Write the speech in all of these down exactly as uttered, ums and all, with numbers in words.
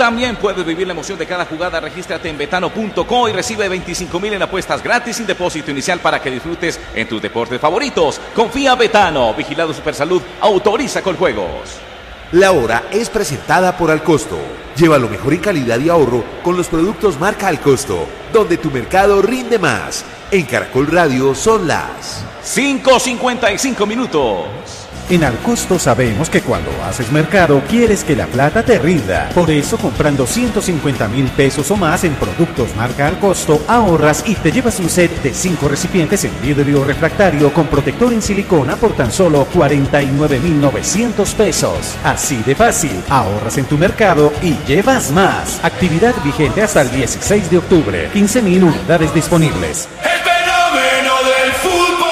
también puedes vivir la emoción de cada jugada. Regístrate en betano punto co y recibe veinticinco mil en apuestas gratis sin depósito inicial para que disfrutes en tus deportes favoritos. Confía Betano, vigilado Supersalud, autoriza con juegos. La hora es presentada por Alcosto. Lleva lo mejor en calidad y ahorro con los productos marca Alcosto, donde tu mercado rinde más. En Caracol Radio son las cinco cincuenta y cinco minutos. En Alcosto sabemos que cuando haces mercado quieres que la plata te rinda. Por eso, comprando ciento cincuenta mil pesos o más en productos marca Alcosto, ahorras y te llevas un set de cinco recipientes en vidrio refractario con protector en silicona por tan solo cuarenta y nueve mil novecientos pesos. Así de fácil, ahorras en tu mercado y llevas más. Actividad vigente hasta el dieciséis de octubre. quince mil unidades disponibles. El fenómeno del fútbol.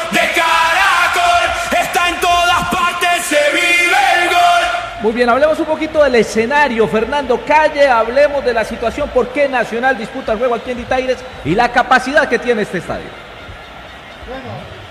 Muy bien, hablemos un poquito del escenario, Fernando Calle, hablemos de la situación, por qué Nacional disputa el juego aquí en Ditaires y la capacidad que tiene este estadio. Bueno,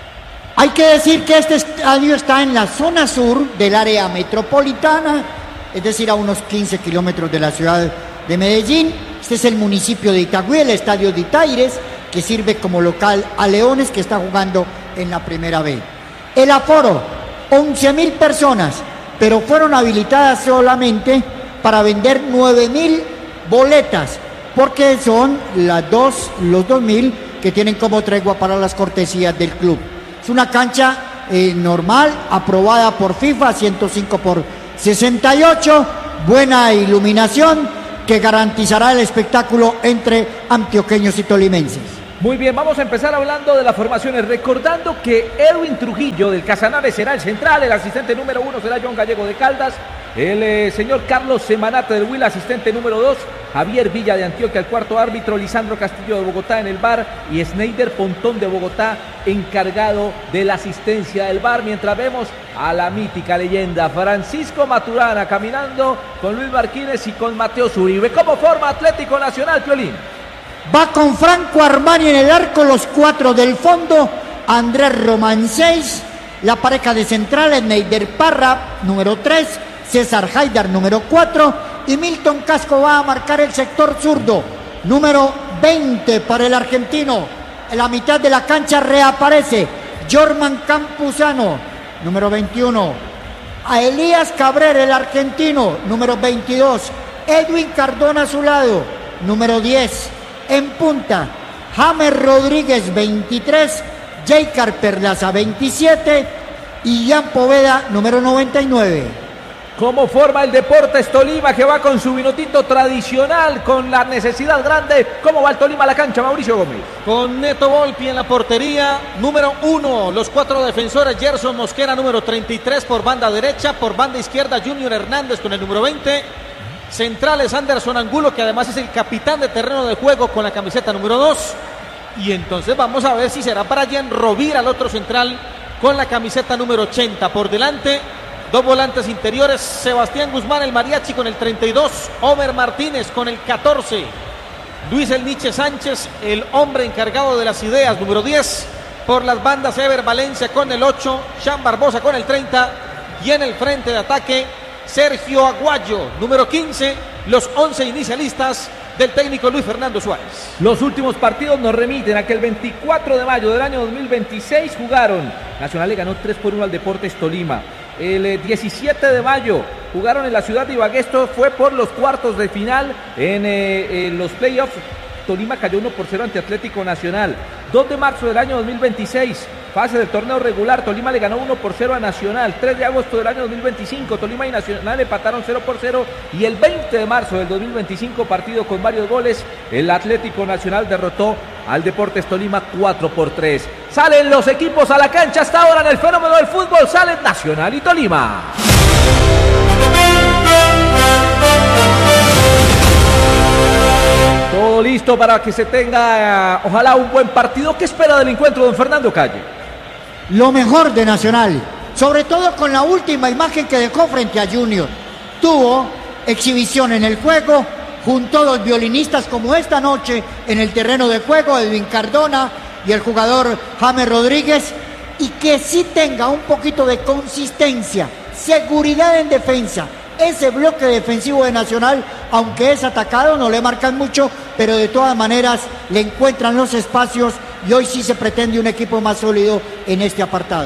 hay que decir que este estadio está en la zona sur del área metropolitana, es decir, a unos quince kilómetros de la ciudad de Medellín. Este es el municipio de Itagüí, el estadio Ditaires, que sirve como local a Leones, que está jugando en la primera B. El aforo, once mil personas, pero fueron habilitadas solamente para vender nueve mil boletas, porque son las dos, los dos mil que tienen como tregua para las cortesías del club. Es una cancha eh, normal, aprobada por FIFA, ciento cinco por sesenta y ocho, buena iluminación que garantizará el espectáculo entre antioqueños y tolimenses. Muy bien, vamos a empezar hablando de las formaciones, recordando que Edwin Trujillo del Casanare será el central, el asistente número uno será John Gallego de Caldas, el eh, señor Carlos Semanate del Huila, asistente número dos, Javier Villa de Antioquia, el cuarto árbitro, Lisandro Castillo de Bogotá en el V A R y Sneider Pontón de Bogotá, encargado de la asistencia del V A R, mientras vemos a la mítica leyenda Francisco Maturana caminando con Luis Martínez y con Mateo Zuribe. ¿Cómo forma Atlético Nacional, Piolín? Va con Franco Armani en el arco, los cuatro del fondo, Andrés Román seis, la pareja de centrales, Neider Parra, número tres, César Haidar, número cuatro, y Milton Casco va a marcar el sector zurdo, número veinte para el argentino. En la mitad de la cancha reaparece Jorman Campuzano, número veintiuno, a Elías Cabrera, el argentino, número veintidós, Edwin Cardona a su lado, número diez. En punta, James Rodríguez veintitrés, Jaycar Perlaza veintisiete y Jan Poveda número noventa y nueve. ¿Cómo forma el Deportes Tolima, que va con su vinotito tradicional, con la necesidad grande? ¿Cómo va el Tolima a la cancha, Mauricio Gómez? Con Neto Volpi en la portería, número uno, los cuatro defensores, Gerson Mosquera número treinta y tres por banda derecha, por banda izquierda Junior Hernández con el número veinte. Centrales, Anderson Angulo, que además es el capitán de terreno de juego con la camiseta número dos. Y entonces vamos a ver si será Brian Rovira, el otro central, con la camiseta número ochenta. Por delante, dos volantes interiores, Sebastián Guzmán, el mariachi, con el treinta y dos. Homer Martínez con el catorce. Luis El Niche Sánchez, el hombre encargado de las ideas, número diez. Por las bandas, Ever Valencia con el ocho. Sean Barbosa con el treinta. Y en el frente de ataque, Sergio Aguayo, número quince, los once inicialistas del técnico Luis Fernando Suárez. Los últimos partidos nos remiten a que el veinticuatro de mayo del año dos mil veintiséis jugaron. Nacional le ganó tres por uno al Deportes Tolima. El diecisiete de mayo jugaron en la ciudad de Ibagué, esto fue por los cuartos de final en, eh, en los playoffs. Tolima cayó uno por cero ante Atlético Nacional. dos de marzo del año dos mil veintiséis, fase del torneo regular, Tolima le ganó uno por cero a Nacional. tres de agosto del año dos mil veinticinco, Tolima y Nacional empataron cero por cero. Y el veinte de marzo del dos mil veinticinco, partido con varios goles, el Atlético Nacional derrotó al Deportes Tolima cuatro por tres. Salen los equipos a la cancha hasta ahora en el fenómeno del fútbol, salen Nacional y Tolima. Todo listo para que se tenga, ojalá, un buen partido. ¿Qué espera del encuentro, don Fernando Calle? Lo mejor de Nacional, sobre todo con la última imagen que dejó frente a Junior. Tuvo exhibición en el juego, juntó a dos violinistas como esta noche en el terreno de juego, Edwin Cardona y el jugador James Rodríguez, y que sí tenga un poquito de consistencia, seguridad en defensa, ese bloque defensivo de Nacional, aunque es atacado, no le marcan mucho, pero de todas maneras le encuentran los espacios y hoy sí se pretende un equipo más sólido en este apartado.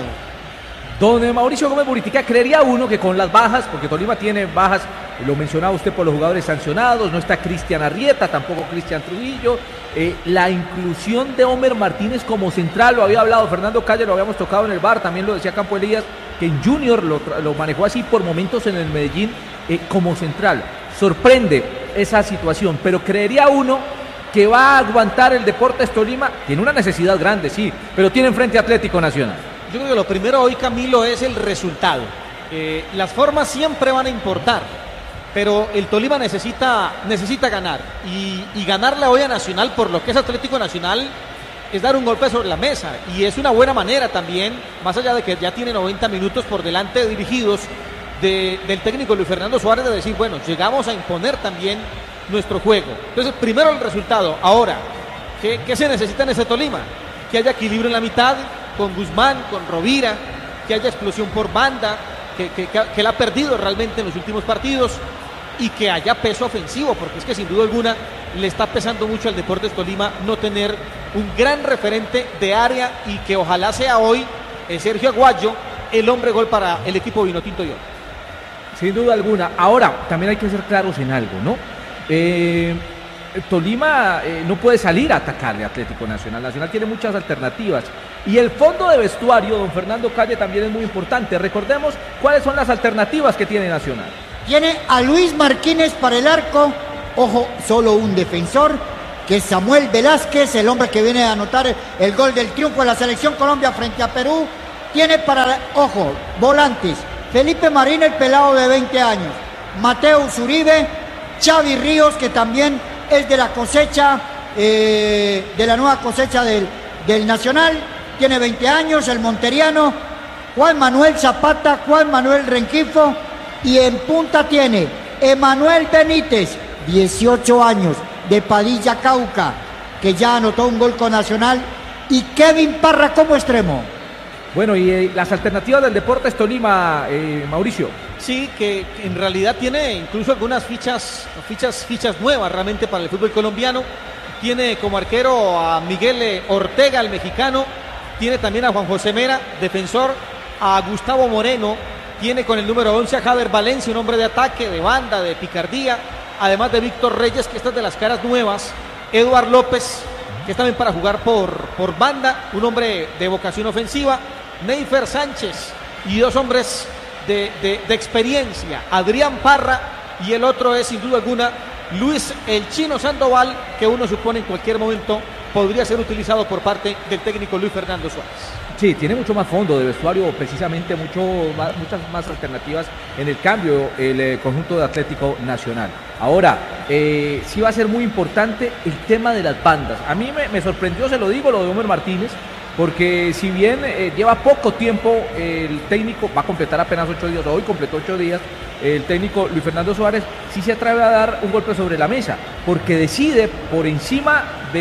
Don Mauricio Gómez Buritica, creería uno que con las bajas, porque Tolima tiene bajas, lo mencionaba usted por los jugadores sancionados, no está Cristian Arrieta, tampoco Cristian Trujillo, eh, la inclusión de Homer Martínez como central, lo había hablado Fernando Calle, lo habíamos tocado en el bar, también lo decía Campo Elías, que en Junior lo, lo manejó así por momentos en el Medellín eh, como central. Sorprende esa situación, pero creería uno que va a aguantar el Deportes Tolima, tiene una necesidad grande, sí, pero tiene enfrente Atlético Nacional. Yo creo que lo primero hoy, Camilo, es el resultado. Eh, las formas siempre van a importar, pero el Tolima necesita, necesita ganar. Y, y ganarle hoy a Nacional, por lo que es Atlético Nacional, es dar un golpe sobre la mesa. Y es una buena manera también, más allá de que ya tiene noventa minutos por delante dirigidos de, del técnico Luis Fernando Suárez, de decir, bueno, llegamos a imponer también nuestro juego. Entonces, primero el resultado. Ahora, ¿qué, qué se necesita en ese Tolima? Que haya equilibrio en la mitad, con Guzmán, con Rovira, que haya explosión por banda, que, que, que él ha perdido realmente en los últimos partidos, y que haya peso ofensivo, porque es que sin duda alguna le está pesando mucho al Deportes Tolima no tener un gran referente de área, y que ojalá sea hoy eh, Sergio Aguayo el hombre gol para el equipo Vinotinto y Oro. Sin duda alguna. Ahora, también hay que ser claros en algo, ¿no? Eh... Tolima eh, no puede salir a atacarle a Atlético Nacional. Nacional tiene muchas alternativas. Y el fondo de vestuario, don Fernando Calle, también es muy importante. Recordemos cuáles son las alternativas que tiene Nacional. Tiene a Luis Martínez para el arco. Ojo, solo un defensor, que es Samuel Velázquez, el hombre que viene a anotar el gol del triunfo de la Selección Colombia frente a Perú. Tiene para, ojo, volantes, Felipe Marín, el pelado de veinte años, Mateo Uribe, Xavi Ríos, que también es de la cosecha, eh, de la nueva cosecha del, del Nacional, tiene veinte años, el monteriano, Juan Manuel Zapata, Juan Manuel Renquifo, y en punta tiene Emanuel Benítez, dieciocho años, de Padilla, Cauca, que ya anotó un gol con Nacional, y Kevin Parra como extremo. Bueno, y eh, las alternativas del Deportes Tolima, eh, Mauricio. Sí, que, que en realidad tiene incluso algunas fichas, fichas, fichas nuevas realmente para el fútbol colombiano. Tiene como arquero a Miguel Ortega, el mexicano. Tiene también a Juan José Mera, defensor, a Gustavo Moreno. Tiene con el número once a Jader Valencia, un hombre de ataque, de banda, de picardía. Además de Víctor Reyes, que esta es de las caras nuevas. Eduard López, que es también para jugar por, por banda, un hombre de vocación ofensiva. Neifer Sánchez y dos hombres de, de, de experiencia, Adrián Parra, y el otro es sin duda alguna Luis el Chino Sandoval, que uno supone en cualquier momento podría ser utilizado por parte del técnico Luis Fernando Suárez. Sí, tiene mucho más fondo de vestuario, precisamente mucho más, muchas más alternativas en el cambio, el eh, conjunto de Atlético Nacional. Ahora, eh, sí va a ser muy importante el tema de las bandas. A mí me, me sorprendió, se lo digo, lo de Homer Martínez, porque si bien eh, lleva poco tiempo, eh, el técnico va a completar apenas ocho días, hoy completó ocho días, eh, el técnico Luis Fernando Suárez sí se atreve a dar un golpe sobre la mesa, porque decide por encima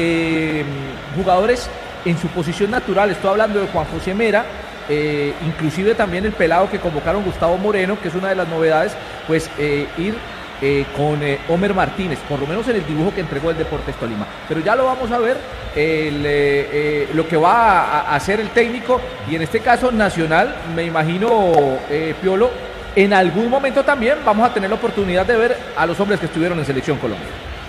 de um, jugadores en su posición natural. Estoy hablando de Juan José Mera, eh, inclusive también el pelado que convocaron, Gustavo Moreno, que es una de las novedades, pues eh, ir Eh, con eh, Homer Martínez, por lo menos en el dibujo que entregó el Deportes Tolima, pero ya lo vamos a ver el, eh, eh, lo que va a, a hacer el técnico, y en este caso Nacional, me imagino, eh, Piolo, en algún momento también vamos a tener la oportunidad de ver a los hombres que estuvieron en Selección Colombia.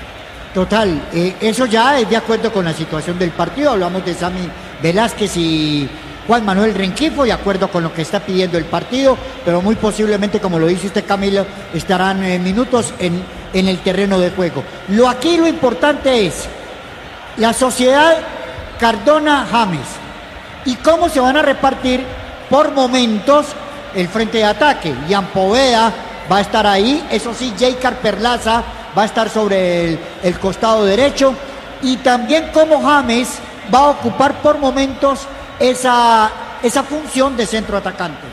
Total, eh, eso ya es de acuerdo con la situación del partido. Hablamos de Sammy Velázquez y Juan Manuel Renquifo, de acuerdo con lo que está pidiendo el partido, pero muy posiblemente, como lo dice usted, Camilo, estarán eh, minutos en, en el terreno de juego. Lo aquí lo importante es la sociedad Cardona James y cómo se van a repartir por momentos el frente de ataque. Ian Poveda va a estar ahí, eso sí, Jaycar Perlaza va a estar sobre el, el costado derecho, y también cómo James va a ocupar por momentos esa, esa función de centro atacante.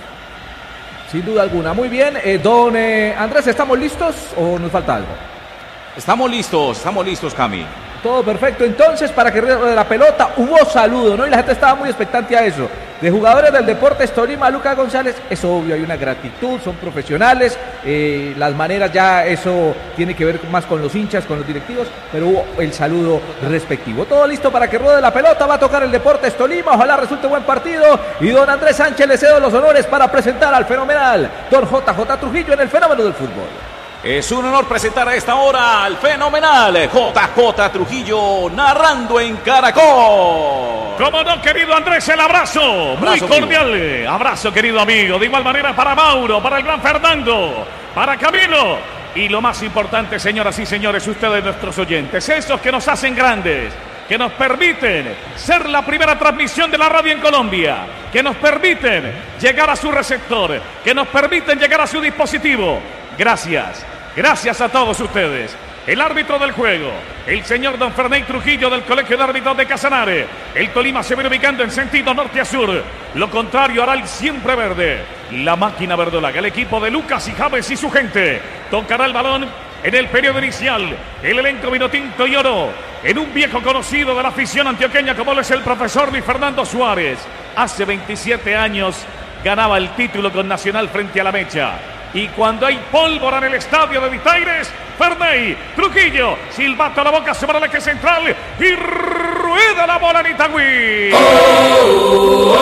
Sin duda alguna. Muy bien, eh, don eh, Andrés, ¿estamos listos o nos falta algo? Estamos listos, estamos listos, Cami. Todo perfecto. Entonces, para que de la pelota hubo saludo, ¿no? Y la gente estaba muy expectante a eso. de jugadores del Deportes Tolima, Lucas González, es obvio, hay una gratitud, son profesionales, eh, las maneras ya eso tiene que ver más con los hinchas, con los directivos, pero hubo el saludo respectivo. Todo listo para que ruede la pelota, va a tocar el Deportes Tolima, ojalá resulte buen partido, y don Andrés Sánchez le cedo los honores para presentar al fenomenal don J J Trujillo en el fenómeno del fútbol. Es un honor presentar a esta hora al fenomenal J J Trujillo narrando en Caracol. Como no, querido Andrés, el abrazo, abrazo muy cordial. Amigo. Abrazo, querido amigo. De igual manera para Mauro, para el gran Fernando, para Camilo. Y lo más importante, señoras y señores, ustedes nuestros oyentes, esos que nos hacen grandes, que nos permiten ser la primera transmisión de la radio en Colombia, que nos permiten llegar a su receptor, que nos permiten llegar a su dispositivo. Gracias. Gracias a todos ustedes. El árbitro del juego, el señor don Fernando Trujillo del Colegio de Árbitros de Casanare. El Tolima se viene ubicando en sentido norte a sur. Lo contrario hará el siempre verde. La máquina verdolaga, el equipo de Lucas y Javes y su gente. Tocará el balón en el periodo inicial. El elenco vinotinto y oro. En un viejo conocido de la afición antioqueña como lo es el profesor Luis Fernando Suárez. Hace veintisiete años ganaba el título con Nacional frente a la Mecha. Y cuando hay pólvora en el estadio de Vitaires, Ferney Trujillo, silbato a la boca sobre el eje central y rueda la bola en Itagüí. Oh, oh,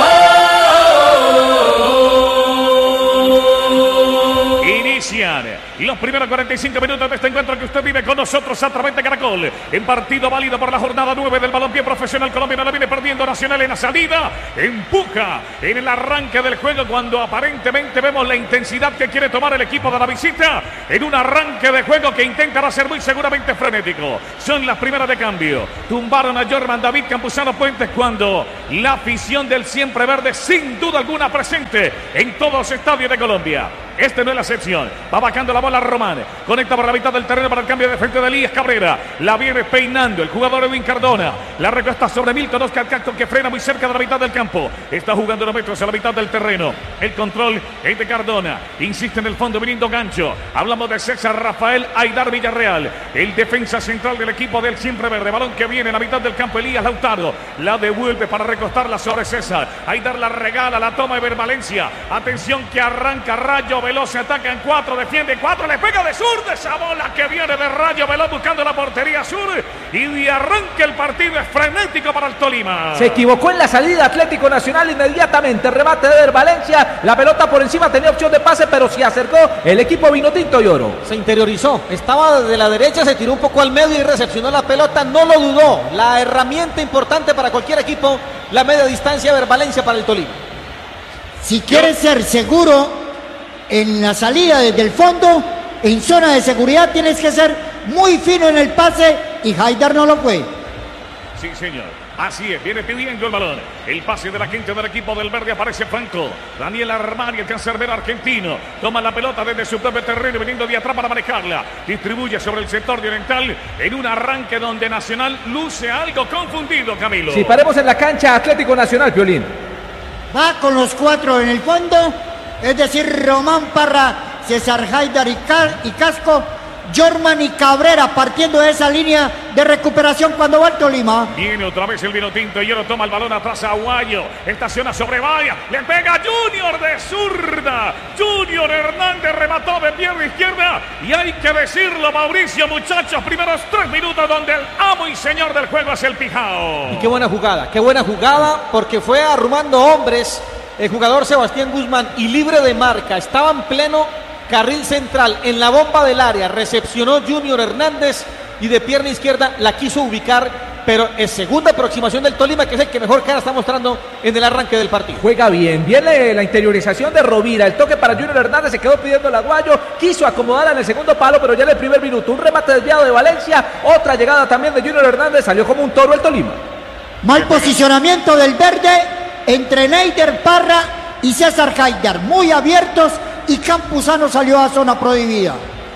oh, oh. Inician los primeros cuarenta y cinco minutos de este encuentro que usted vive con nosotros a través de Caracol. En partido válido por la jornada nueve del balompié profesional colombiano. La viene perdiendo Nacional en la salida. Empuja en el arranque del juego cuando aparentemente vemos la intensidad que quiere tomar el equipo de la visita. En un arranque de juego que intentará ser muy seguramente frenético. Son las primeras de cambio. Tumbaron a Jorman David Campuzano Puentes cuando la afición del siempre verde sin duda alguna presente en todos los estadios de Colombia. Este no es la excepción. Va bajando la bola Román. Conecta por la mitad del terreno para el cambio de frente de Elías Cabrera. La viene peinando el jugador Edwin Cardona. La recuesta sobre Milton Oscar Cacto que frena muy cerca de la mitad del campo. Está jugando unos metros a la mitad del terreno. El control es de Cardona. Insiste en el fondo viniendo gancho. Hablamos de César Rafael Aidar Villarreal. El defensa central del equipo del siempre verde. Balón que viene en la mitad del campo. Elías Lautaro. La devuelve para recostarla sobre César. Aidar la regala. La toma Ever Valencia. Atención que arranca Rayo Veloz, se ataca en cuatro, defiende cuatro, le pega de sur de esa bola que viene de Rayo Veloz buscando la portería sur y de arranque el partido es frenético para el Tolima. Se equivocó en la salida Atlético Nacional inmediatamente, remate de Valencia, la pelota por encima tenía opción de pase pero se acercó el equipo vinotinto y oro. Se interiorizó, estaba desde la derecha, se tiró un poco al medio y recepcionó la pelota, no lo dudó, la herramienta importante para cualquier equipo, la media distancia de Valencia para el Tolima. Si quieres ser seguro en la salida desde el fondo, en zona de seguridad tienes que ser muy fino en el pase y Haidar no lo fue. Sí, señor. Así es, viene pidiendo el balón. El pase de la gente del equipo del verde aparece Franco. Daniel Armani, el cancerbero argentino. Toma la pelota desde su propio terreno, viniendo de atrás para manejarla. Distribuye sobre el sector de oriental en un arranque donde Nacional luce algo confundido, Camilo. Si paremos en la cancha Atlético Nacional, Piolín. Va con los cuatro en el fondo. Es decir, Román Parra, César Haidar y, Car y Casco, Jorman y Cabrera partiendo de esa línea de recuperación cuando va el Tolima. Viene otra vez el vinotinto y ahora toma el balón atrás a Aguayo. Estaciona sobre Vaya. Le pega Junior de zurda. Junior Hernández remató de pierna izquierda. Y hay que decirlo, Mauricio, muchachos, primeros tres minutos donde el amo y señor del juego es el Pijao. Y qué buena jugada, qué buena jugada porque fue arrumando hombres. El jugador Sebastián Guzmán y libre de marca, estaba en pleno carril central, en la bomba del área, recepcionó Junior Hernández y de pierna izquierda la quiso ubicar, pero es segunda aproximación del Tolima, que es el que mejor cara está mostrando en el arranque del partido. Juega bien, viene la interiorización de Rovira, el toque para Junior Hernández, se quedó pidiendo el Aguayo, quiso acomodarla en el segundo palo, pero ya en el primer minuto, un remate desviado de Valencia, otra llegada también de Junior Hernández, salió como un toro el Tolima. Mal posicionamiento del verde entre Neider Parra y César Haidar, muy abiertos y Campuzano salió a zona prohibida.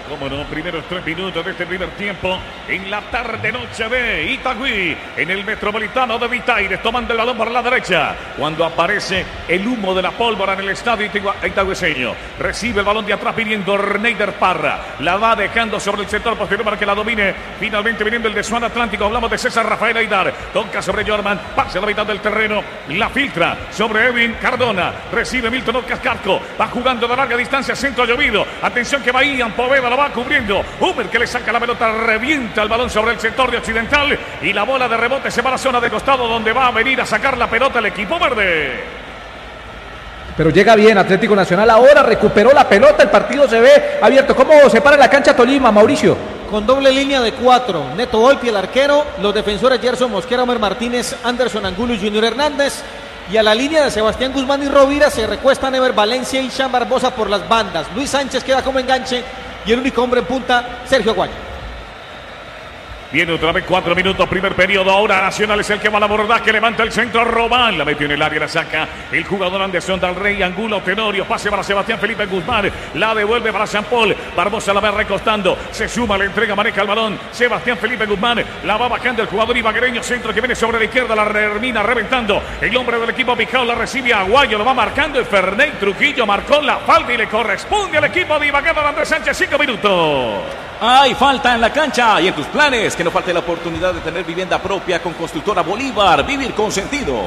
Cómo no, primeros tres minutos de este primer tiempo en la tarde-noche de Itagüí, en el Metropolitano de Vitaires, tomando el balón por la derecha, cuando aparece el humo de la pólvora en el estadio itagüeseño. Recibe el balón de atrás viniendo Neider Parra, la va dejando sobre el sector posterior para que la domine, finalmente viniendo el de Swan Atlántico, hablamos de César Rafael Aidar, toca sobre Jorman, pasa a la mitad del terreno, la filtra sobre Edwin Cardona, recibe Milton Ocas Casco, va jugando de larga distancia, centro llovido, atención que va Ian Poveda, lo va cubriendo, Humer que le saca la pelota, revienta el balón sobre el sector de Occidental y la bola de rebote se va a la zona de costado donde va a venir a sacar la pelota el equipo verde. Pero llega bien Atlético Nacional, ahora recuperó la pelota, el partido se ve abierto. ¿Cómo se para la cancha Tolima, Mauricio? Con doble línea de cuatro, Neto Volpi el arquero, los defensores Gerson Mosquera, Homer Martínez, Anderson Angulo y Junior Hernández. Y a la línea de Sebastián Guzmán y Rovira se recuestan Ever Valencia y Sean Barbosa por las bandas. Luis Sánchez queda como enganche y el único hombre en punta, Sergio Aguayo. Viene otra vez cuatro minutos, primer periodo. Ahora Nacional es el que va a la borda, que levanta el centro. Román la metió en el área, la saca el jugador Anderson Del Rey. Angulo, Tenorio, pase para Sebastián Felipe Guzmán. La devuelve para Jean Paul. Barbosa la va recostando. Se suma, le entrega, maneja el balón. Sebastián Felipe Guzmán la va bajando el jugador ibaguereño. Centro que viene sobre la izquierda, la termina reventando. El hombre del equipo Picao la recibe a Aguayo, lo va marcando. El Ferney Trujillo marcó la falta y le corresponde al equipo de Ibagué de Andrés Sánchez. Cinco minutos. Hay falta en la cancha y en tus planes. Que no falte la oportunidad de tener vivienda propia con Constructora Bolívar. Vivir con sentido.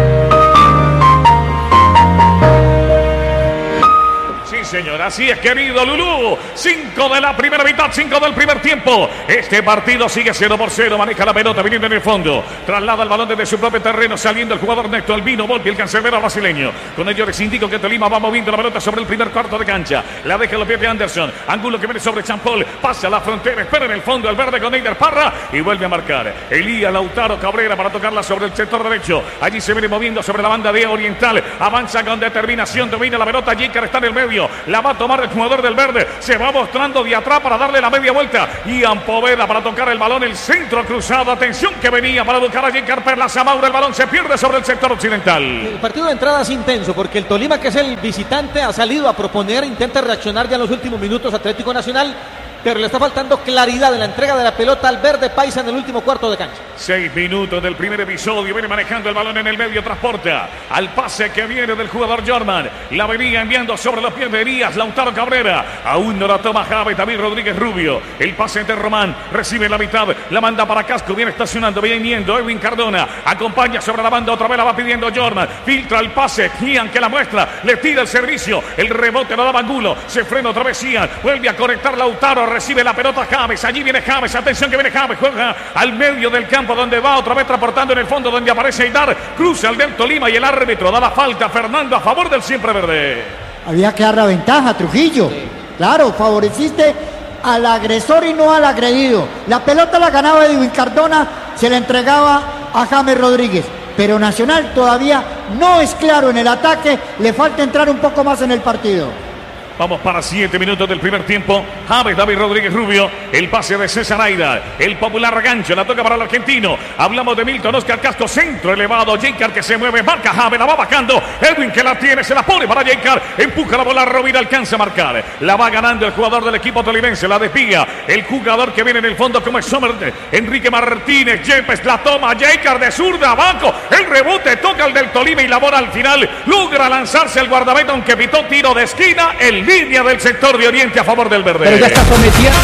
Sí, señor, así es, querido Lulú. Cinco de la primera mitad, cinco del primer tiempo. Este partido sigue cero por cero. Maneja la pelota viniendo en el fondo. Traslada el balón desde su propio terreno, saliendo el jugador Neto Albino Volpi, el cancerbero brasileño. Con ello les indico que Tolima va moviendo la pelota sobre el primer cuarto de cancha. La deja en los pies de Anderson. Ángulo que viene sobre Champol. Pasa a la frontera, espera en el fondo el verde con Neider Parra y vuelve a marcar. Elías Lautaro Cabrera para tocarla sobre el sector derecho. Allí se viene moviendo sobre la banda de Oriental. Avanza con determinación, domina la pelota. Jicar está en el medio. La va a tomar el jugador del verde. Se va mostrando de atrás para darle la media vuelta. Ian Poveda para tocar el balón. El centro cruzado. Atención que venía para buscar a Jicar Perla Zamaura. El balón se pierde sobre el sector occidental. El partido de entrada es intenso porque el Tolima, que es el visitante, ha salido a proponer, intenta reaccionar ya en los últimos minutos Atlético Nacional, pero le está faltando claridad en la entrega de la pelota al verde paisa en el último cuarto de cancha. Seis minutos del primer episodio. Viene manejando el balón en el medio. Transporta al pase que viene del jugador Jorman. La venía enviando sobre los pies de Elías Lautaro Cabrera. Aún no la toma Javi David Rodríguez Rubio. El pase de Román. Recibe la mitad. La manda para Casco. Viene estacionando. Viene viniendo Edwin Cardona. Acompaña sobre la banda. Otra vez la va pidiendo Jorman. Filtra el pase. Ian que la muestra. Le tira el servicio. El rebote lo daba Angulo. Se frena otra vez Ian. Vuelve a conectar Lautaro. Recibe la pelota James. Allí viene James. Atención que viene James. Juega al medio del campo donde va otra vez transportando en el fondo donde aparece Aidar. Cruza el del Tolima y el árbitro da la falta. Fernando a favor del siempre verde. Había que dar la ventaja, Trujillo. Sí. Claro, favoreciste al agresor y no al agredido. La pelota la ganaba Edwin Cardona. Se la entregaba a James Rodríguez. Pero Nacional todavía no es claro en el ataque. Le falta entrar un poco más en el partido. Vamos para siete minutos del primer tiempo. James David Rodríguez Rubio. El pase de César Aida. El popular gancho. La toca para el argentino. Hablamos de Milton Oscar Casco. Centro elevado. Jicar que se mueve. Marca James. La va bajando. Edwin que la tiene. Se la pone para Jicar. Empuja la bola. Rovira alcanza a marcar. La va ganando el jugador del equipo tolimense. La desvía. El jugador que viene en el fondo como es Sommer. Enrique Martínez. Yepes la toma. Jicar de zurda abajo. El rebote toca el del Tolima y la bola al final. Logra lanzarse el guardameta aunque pitó tiro de esquina. El línea del sector de Oriente a favor del verde. Pero ya está sometiendo.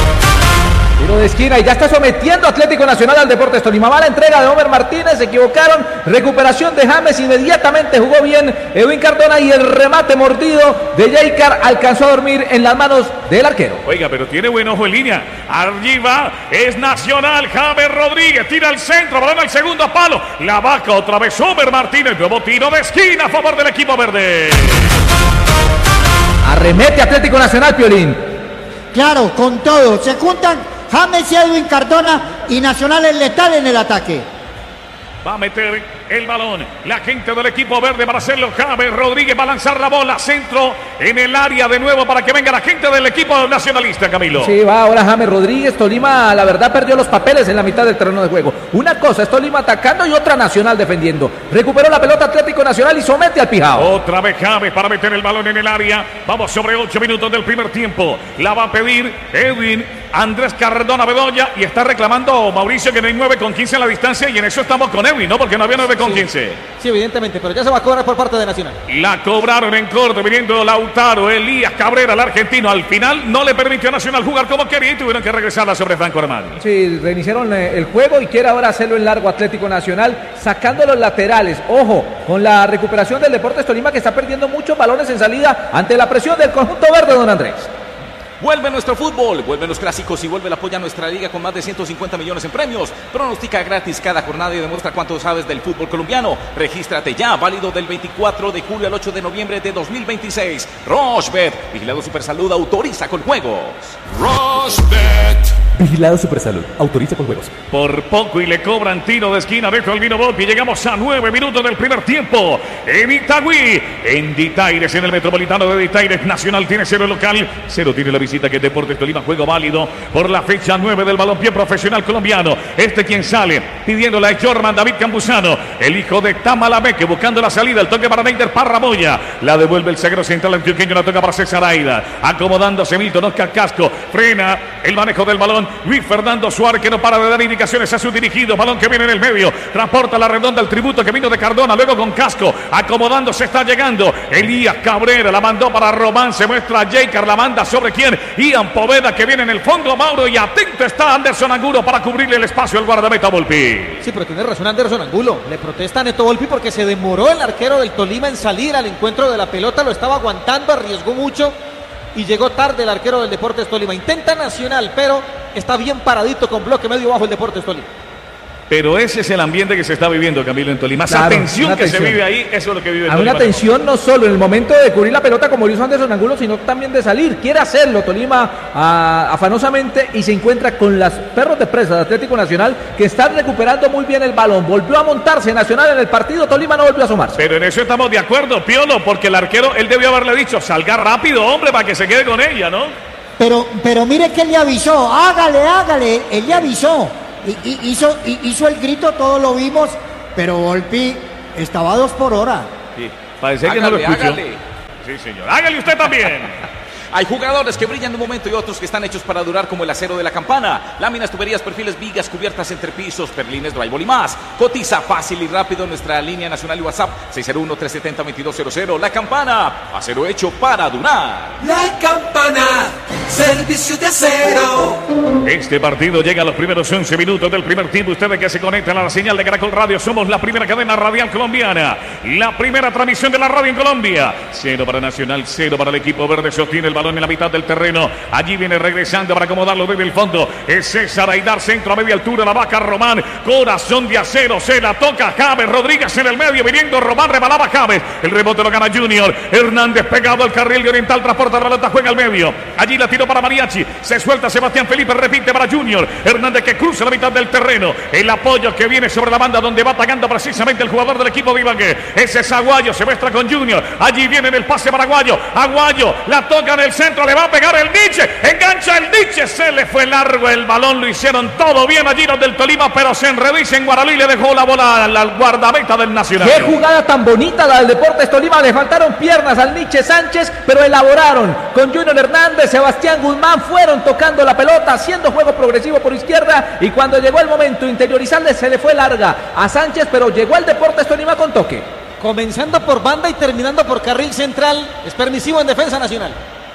Tiro de esquina y ya está sometiendo Atlético Nacional al Deportes Tolima. Mala entrega de Homer Martínez, se equivocaron. Recuperación de James, inmediatamente jugó bien Edwin Cardona y el remate mordido de Jicar alcanzó a dormir en las manos del arquero. Oiga, pero tiene buen ojo en línea. Arriba es Nacional. James Rodríguez tira al centro, balón al segundo palo. La vaca otra vez Homer Martínez. Nuevo tiro de esquina a favor del equipo verde. Arremete Atlético Nacional, Piolín. Claro, con todo. Se juntan James y Edwin Cardona y Nacional es letal en el ataque. Va a meter el balón. La gente del equipo verde para hacerlo. James Rodríguez va a lanzar la bola. Centro en el área de nuevo para que venga la gente del equipo nacionalista, Camilo. Sí, va ahora James Rodríguez. Tolima, la verdad, perdió los papeles en la mitad del terreno de juego. Una cosa es Tolima atacando y otra Nacional defendiendo. Recuperó la pelota Atlético Nacional y somete al Pijao. Otra vez James para meter el balón en el área. Vamos sobre ocho minutos del primer tiempo. La va a pedir Edwin Andrés Cardona Bedoya y está reclamando Mauricio que no hay nueve con quince en la distancia y en eso estamos con Edwin, ¿no? Porque no había nueve con quince. Sí, sí, evidentemente, pero ya se va a cobrar por parte de Nacional. La cobraron en corto, viniendo Lautaro, Elías Cabrera, el argentino. Al final no le permitió a Nacional jugar como quería y tuvieron que regresarla sobre Franco Armani. Sí, reiniciaron el juego y quiere ahora hacerlo en largo Atlético Nacional, sacando los laterales. Ojo, con la recuperación del Deportes Tolima que está perdiendo muchos balones en salida ante la presión del conjunto verde, don Andrés. Vuelve nuestro fútbol, vuelven los clásicos y vuelve el apoyo a nuestra liga con más de ciento cincuenta millones en premios. Pronostica gratis cada jornada y demuestra cuánto sabes del fútbol colombiano. Regístrate ya, válido del veinticuatro de julio al ocho de noviembre de dos mil veintiséis. Rochebet, vigilado Supersalud, autoriza con juegos. Rochebet. Vigilado Supersalud, autoriza con juegos. Por poco y le cobran tiro de esquina dentro del Vino Volpi. Llegamos a nueve minutos del primer tiempo. En Itagüí, en Ditaires, en el Metropolitano de Ditaires. Nacional tiene cero local, cero tiene la visita que es Deportes Tolima. Juego válido por la fecha nueve del balompié profesional colombiano. Este quien sale pidiéndola es Jorman David Campuzano, el hijo de Tamalameque, buscando la salida. El toque para Neider Parramoya. La devuelve el zaguero central antioqueño. La toca para César Aida. Acomodándose Milton Oscar Casco. Frena el manejo del balón Luis Fernando Suárez, que no para de dar indicaciones a sus dirigidos. Balón que viene en el medio. Transporta la redonda el tributo que vino de Cardona. Luego con Casco. Acomodándose está llegando Elías Cabrera. La mandó para Román. Se muestra Jaycar. La manda sobre quién. Ian Poveda que viene en el fondo. Mauro. Y atento está Anderson Angulo para cubrirle el espacio al guardameta Volpi. Sí, pero tiene razón Anderson Angulo. Le protesta a Neto Volpi porque se demoró el arquero del Tolima en salir al encuentro de la pelota. Lo estaba aguantando. Arriesgó mucho. Y llegó tarde el arquero del Deportes Tolima. Intenta Nacional, pero está bien paradito con bloque medio bajo el Deportes Tolima. Pero ese es el ambiente que se está viviendo, Camilo, en Tolima. Esa Claro, tensión que tensión. se vive ahí, eso es lo que vive Hay Tolima. una tensión no solo en el momento de cubrir la pelota como lo hizo Anderson Angulo, sino también de salir. Quiere hacerlo Tolima ah, afanosamente y se encuentra con las perros de presa de Atlético Nacional que están recuperando muy bien el balón. Volvió a montarse Nacional en el partido, Tolima no volvió a asomarse. Pero en eso estamos de acuerdo, Piolo, porque el arquero, él debió haberle dicho, salga rápido, hombre, para que se quede con ella, ¿no? Pero, pero mire que él le avisó, hágale, hágale, él le avisó. Y, y, hizo, y, hizo el grito, todos lo vimos, pero Volpi estaba a dos por hora. Sí, parece que no lo Hágale, escuchó. hágale. Sí, señor. Hágale usted también. Hay jugadores que brillan de un momento y otros que están hechos para durar, como el acero de la campana. Láminas, tuberías, perfiles, vigas, cubiertas, entrepisos, perlines, drywall y más. Cotiza fácil y rápido en nuestra línea nacional y WhatsApp seis cero uno, tres siete cero, dos dos cero cero. La Campana, acero hecho para durar. La Campana, servicio de acero. Este partido llega a los primeros once minutos del primer tiempo. Ustedes que se conectan a la señal de Caracol Radio, somos la primera cadena radial colombiana, la primera transmisión de la radio en Colombia. Cero para Nacional, cero para el equipo verde. Sostiene el balón en la mitad del terreno. Allí viene regresando para acomodarlo desde el fondo. Es César Aidar, centro a media altura. La vaca Román, corazón de acero. Se la toca James Rodríguez en el medio. Viniendo Román, rebalaba James. El rebote lo gana Junior. Hernández pegado al carril de Oriental. Transporta la pelota, juega al medio. Allí la tiró para Mariachi. Se suelta Sebastián Felipe, repite para Junior. Hernández que cruza la mitad del terreno. El apoyo que viene sobre la banda donde va atacando precisamente el jugador del equipo de Ibagué. Ese es Aguayo, se muestra con Junior. Allí viene en el pase para Aguayo. Aguayo la toca en el centro, le va a pegar el Nietzsche. Engancha el Nietzsche, se le fue largo el balón. Lo hicieron todo bien allí los del Tolima, pero se enredice en Guaralí y le dejó la bola al guardameta del Nacional. Qué jugada tan bonita la del Deportes Tolima. Le faltaron piernas al Nietzsche Sánchez, pero elaboraron con Junior Hernández, Sebastián Guzmán. Fueron tocando la pelota, haciendo juego progresivo por izquierda. Y cuando llegó el momento interiorizarle, se le fue larga a Sánchez, pero llegó el Deportes Tolima con toque. Comenzando por banda y terminando por carril central. Es permisivo en defensa Nacional.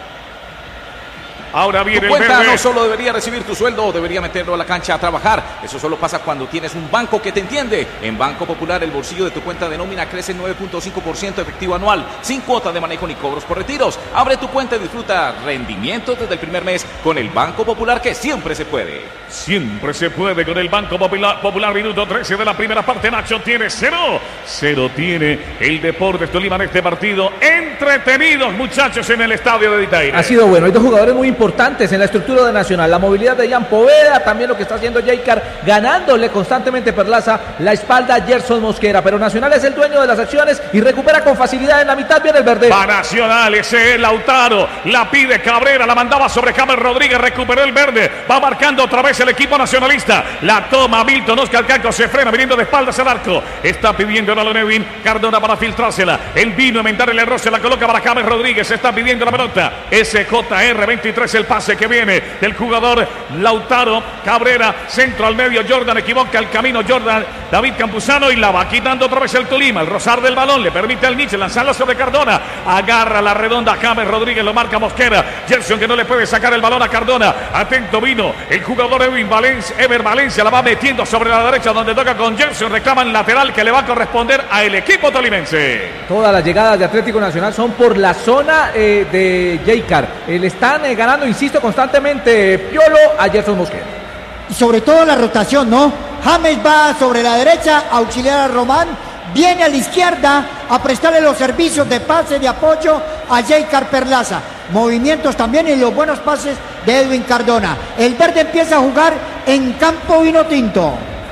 Ahora viene Tu el cuenta verde. no solo debería recibir tu sueldo, debería meterlo a la cancha a trabajar. Eso solo pasa cuando tienes un banco que te entiende. En Banco Popular el bolsillo de tu cuenta de nómina crece nueve punto cinco por ciento efectivo anual, sin cuota de manejo ni cobros por retiros. Abre tu cuenta y disfruta rendimientos desde el primer mes con el Banco Popular, que siempre se puede. Siempre se puede con el Banco Popular, Popular minuto trece de la primera parte. Nacho tiene cero. Cero tiene el Deportes Tolima en este partido. Entretenidos, muchachos, en el estadio de Ditaire. Ha sido bueno. Hay dos jugadores muy importantes importantes en la estructura de Nacional. La movilidad de Ian Poveda, también lo que está haciendo Jaycar, ganándole constantemente Perlaza la espalda a Gerson Mosquera. Pero Nacional es el dueño de las acciones y recupera con facilidad en la mitad. Viene el verde. Va Nacional, ese es Lautaro. La pide Cabrera, la mandaba sobre James Rodríguez, recuperó el verde. Va marcando otra vez el equipo nacionalista. La toma Milton, Oscar Canco se frena, viniendo de espaldas al arco. Está pidiendo a Nevin Cardona para filtrársela. El vino a inventar el error, se la coloca para James Rodríguez. Está pidiendo la pelota. S J R veintitrés, el pase que viene del jugador Lautaro. Cabrera, centro al medio. Jordan equivoca el camino. Jordan, David Campuzano, y la va quitando otra vez el Tolima. El rozar del balón le permite al Nietzsche lanzarlo sobre Cardona. Agarra la redonda James Rodríguez, lo marca Mosquera. Gerson que no le puede sacar el balón a Cardona. Atento vino el jugador Edwin Valencia. Ever Valencia la va metiendo sobre la derecha donde toca con Gerson. Reclaman lateral que le va a corresponder al equipo tolimense. Todas las llegadas de Atlético Nacional son por la zona eh, de Jaycar. Eh, le están eh, ganando, insisto, constantemente Piolo a Gerson Mosquera. Y sobre todo la rotación, ¿no? James va sobre la derecha a auxiliar a Román. Viene a la izquierda a prestarle los servicios de pase, de apoyo a Jaycar Perlaza. Movimientos también y los buenos pases de Edwin Cardona. El verde empieza a jugar en campo vino tinto.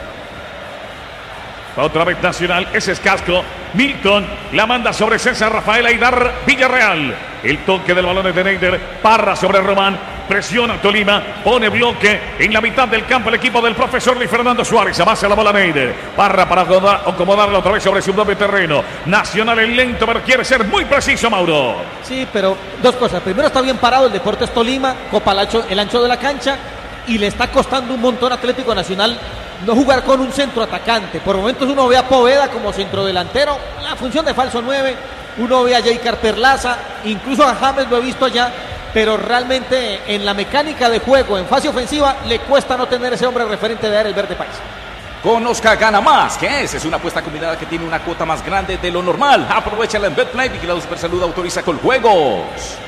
Otra vez Nacional, ese es Casco. Milton la manda sobre César Rafael Aidar Villarreal. El toque del balón es de Neider. Parra sobre Román. Presiona Tolima. Pone bloque en la mitad del campo el equipo del profesor Luis Fernando Suárez. Avanza la bola Neider. Parra para acomodarla otra vez sobre su propio terreno. Nacional en lento, pero quiere ser muy preciso, Mauro. Sí, pero dos cosas. Primero, está bien parado el Deportes Tolima. Copa el ancho, el ancho de la cancha. Y le está costando un montón a Atlético Nacional no jugar con un centro atacante. Por momentos uno ve a Poveda como centrodelantero, la función de falso nueve. Uno ve a Jaycar Perlaza, incluso a James lo he visto allá, pero realmente en la mecánica de juego, en fase ofensiva, le cuesta no tener ese hombre referente de dar el verde país. Conozca Gana Más, que es, es una apuesta combinada que tiene una cuota más grande de lo normal. Aprovechala en Betplay, Vigilado Supersalud, autoriza con juegos.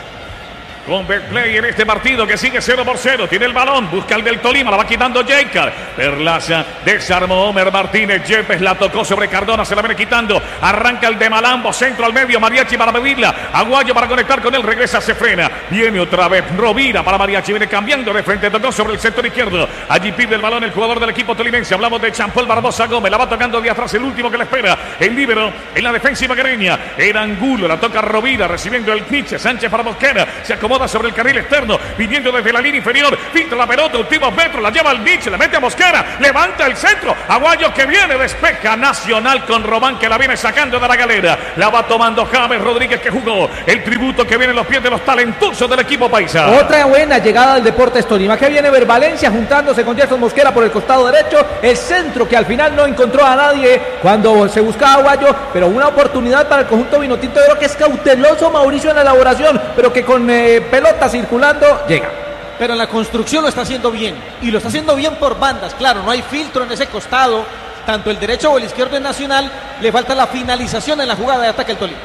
Con Betplay en este partido que sigue cero por cero. Tiene el balón, busca el del Tolima, la va quitando Jaycar. Perlaza, desarmó Homer Martínez. Yepes la tocó sobre Cardona, se la viene quitando. Arranca el de Malambo, centro al medio. Mariachi para medirla. Aguayo para conectar con él, regresa, se frena. Viene otra vez Rovira para Mariachi, viene cambiando de frente. Tocó sobre el sector izquierdo. Allí pide el balón el jugador del equipo tolimense. Hablamos de Champol Barbosa Gómez. La va tocando de atrás, el último que le espera. El líbero en la defensiva guereña. Era Angulo, la toca Rovira, recibiendo el Nietzsche. Sánchez para Mosquera. Se acomoda sobre el carril externo, viniendo desde la línea inferior, filtra la pelota, últimos metros, la lleva al Nietzsche, la mete a Mosquera, levanta el centro, Aguayo que viene, despeja Nacional con Román que la viene sacando de la galera, la va tomando James Rodríguez que jugó, el tributo que viene en los pies de los talentosos del equipo paisa. Otra buena llegada del Deportes Tolima, que viene Ver Valencia juntándose con Gerson Mosquera por el costado derecho, el centro que al final no encontró a nadie cuando se buscaba Aguayo, pero una oportunidad para el conjunto vinotinto. Yo creo que es cauteloso Mauricio en la elaboración, pero que con eh, pelota circulando llega. Pero en la construcción lo está haciendo bien, y lo está haciendo bien por bandas. Claro, no hay filtro en ese costado, tanto el derecho o el izquierdo en Nacional. Le falta la finalización en la jugada de ataque al Tolima.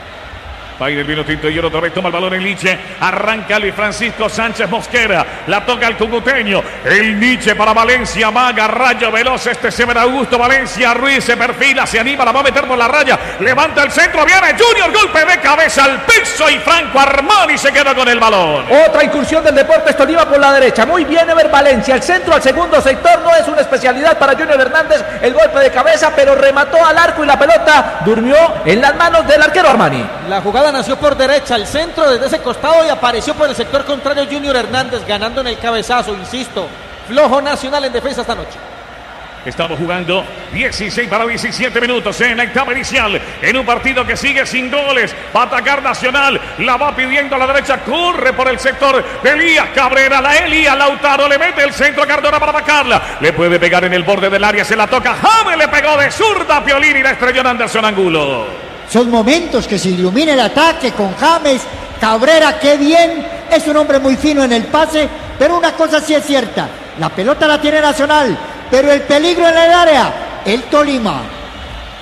Ahí del vino tinto y otra vez toma el balón en Liche. Arranca Luis Francisco Sánchez Mosquera. La toca el cucuteño. El Nietzsche para Valencia. Maga, rayo veloz. Este se verá Augusto Valencia. Ruiz se perfila, se anima, la va a meter por la raya. Levanta el centro. Viene Junior. Golpe de cabeza al piso. Y Franco Armani se queda con el balón. Otra incursión del Deportes Tolima por la derecha. Muy bien Ever Valencia. El centro al segundo sector. No es una especialidad para Junior Hernández. El golpe de cabeza, pero remató al arco y la pelota durmió en las manos del arquero Armani. La jugada nació por derecha, el centro desde ese costado y apareció por el sector contrario Junior Hernández ganando en el cabezazo, insisto, flojo Nacional en defensa esta noche. Estamos jugando dieciséis para diecisiete minutos en la etapa inicial, en un partido que sigue sin goles. Va a atacar Nacional, la va pidiendo a la derecha, corre por el sector de Elías Cabrera, la Elías Lautaro, le mete el centro a Cardona para vacarla, le puede pegar en el borde del área, se la toca, James le pegó de zurda a Piolín y la estrelló en Anderson Angulo. Son momentos que se ilumina el ataque con James. Cabrera, qué bien, es un hombre muy fino en el pase, pero una cosa sí es cierta, la pelota la tiene Nacional, pero el peligro en el área, el Tolima.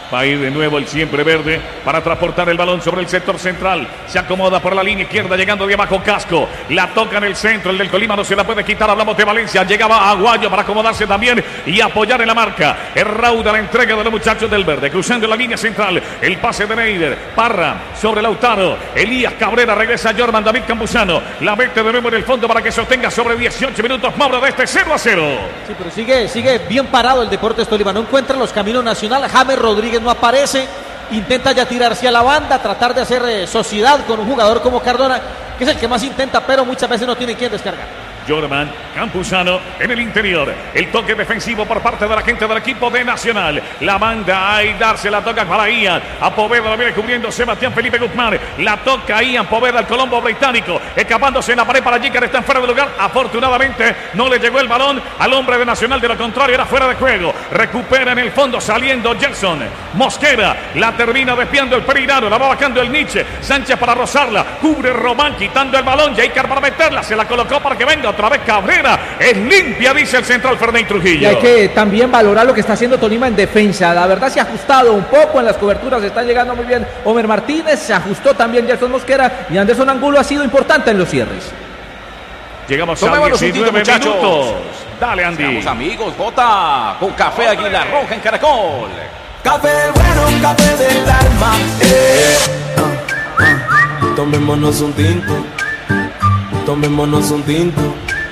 Va a ir de nuevo el siempre verde para transportar el balón sobre el sector central. Se acomoda por la línea izquierda, llegando de abajo Casco. La toca en el centro, el del Tolima no se la puede quitar. Hablamos de Valencia. Llegaba Aguayo para acomodarse también y apoyar en la marca. Es rauda la entrega de los muchachos del verde. Cruzando la línea central, el pase de Neider. Parra sobre Lautaro. Elías Cabrera, regresa Jorman David Campuzano. La mete de nuevo en el fondo para que sostenga sobre dieciocho minutos. Mauro de este cero a cero. Sí, pero sigue, sigue bien parado el Deportes Tolima. No encuentra los caminos nacionales. James Rodríguez no aparece, intenta ya tirarse a la banda, tratar de hacer eh, sociedad con un jugador como Cardona, que es el que más intenta, pero muchas veces no tiene quien descargar. Jorman Campuzano en el interior. El toque defensivo por parte de la gente del equipo de Nacional. La manda a Aidar, se la toca para Ian. A Poveda lo viene cubriendo Sebastián Felipe Guzmán. La toca Ian Poveda, el colombo británico. Escapándose en la pared para Jicar, está en fuera de lugar. Afortunadamente no le llegó el balón al hombre de Nacional. De lo contrario, era fuera de juego. Recupera en el fondo saliendo Gerson Mosquera. La termina desviando el Pereirano. La va bajando el Nietzsche. Sánchez para rozarla. Cubre Román quitando el balón. Jicar para meterla. Se la colocó para que venga otra vez Cabrera. Es limpia, dice el central Fernández Trujillo. Y hay que también valorar lo que está haciendo Tolima en defensa. La verdad se ha ajustado un poco en las coberturas. Está llegando muy bien Homer Martínez. Se ajustó también Gerson Mosquera. Y Anderson Angulo ha sido importante en los cierres. Llegamos a diecinueve minutos. Dale, Andy. Seamos amigos, vota con Café Águila Roja en Caracol. Café bueno, café del alma. Eh. Ah, ah. Tomémonos un tinto. Tomémonos un tinto.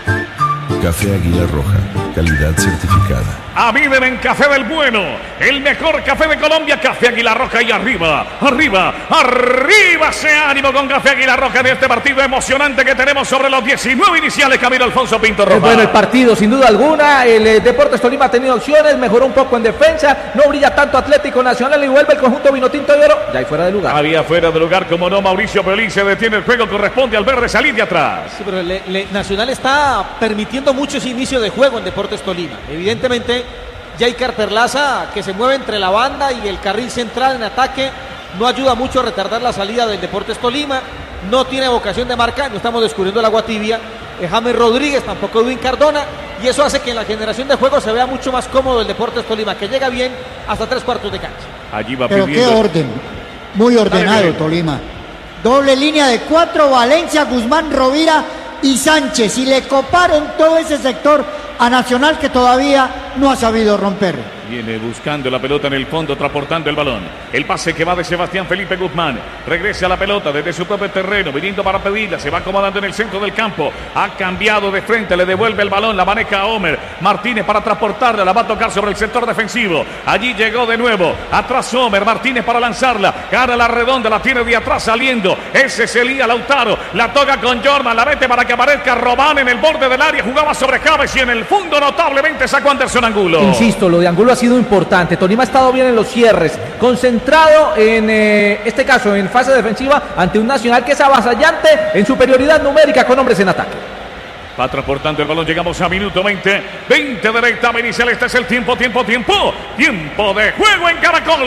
Café Águila Roja, calidad certificada. Aviven en Café del Bueno, el mejor café de Colombia, Café Águila Roja. Y arriba, arriba, arriba ese ánimo con Café Águila Roja de este partido emocionante que tenemos sobre los diecinueve iniciales. Camilo Alfonso Pinto Roja. Es bueno el partido, sin duda alguna. El eh, Deportes Tolima ha tenido opciones, mejoró un poco en defensa, no brilla tanto Atlético Nacional y vuelve el conjunto Vinotinto de Oro. Ya hay fuera de lugar. Había fuera de lugar, como no, Mauricio Pelín se detiene el juego, corresponde al verde salir de atrás. Sí, pero le, le, Nacional está permitiendo mucho ese inicio de juego en Deportes Tolima. Evidentemente, Jaicar Perlaza, que se mueve entre la banda y el carril central en ataque, no ayuda mucho a retardar la salida del Deportes Tolima. No tiene vocación de marca, no estamos descubriendo el agua tibia. Eh, James Rodríguez, tampoco Edwin Cardona, y eso hace que en la generación de juego se vea mucho más cómodo el Deportes Tolima, que llega bien hasta tres cuartos de cancha. Allí va Pero pidiendo... qué orden, muy ordenado Tolima. Doble línea de cuatro, Valencia, Guzmán, Rovira y Sánchez, y le coparon todo ese sector a Nacional, que todavía no ha sabido romper. Viene buscando la pelota en el fondo, transportando el balón. El pase que va de Sebastián Felipe Guzmán. Regresa a la pelota desde su propio terreno, viniendo para pedirla. Se va acomodando en el centro del campo. Ha cambiado de frente, le devuelve el balón. La maneja Homer Martínez para transportarla. La va a tocar sobre el sector defensivo. Allí llegó de nuevo. Atrás Homer Martínez para lanzarla. Gana la redonda, la tiene de atrás saliendo. Ese es Elías Lautaro. La toca con Jorman. La mete para que aparezca Román en el borde del área. Jugaba sobre James y en el fondo notablemente sacó Anderson Angulo. Insisto, lo de Angulo ha sido importante. Tolima ha estado bien en los cierres, concentrado en eh, este caso en fase defensiva ante un Nacional que es avasallante en superioridad numérica con hombres en ataque. Va transportando el balón, llegamos a minuto veinte, veinte de la etapa inicial. Este es el tiempo, tiempo, tiempo, tiempo de juego en Caracol.